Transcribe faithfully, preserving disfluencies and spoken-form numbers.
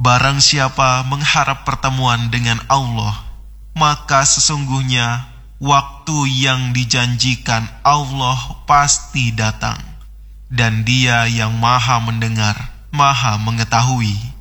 Barang siapa mengharap pertemuan dengan Allah, maka sesungguhnya waktu yang dijanjikan Allah pasti datang, dan Dia yang Maha Mendengar, Maha Mengetahui.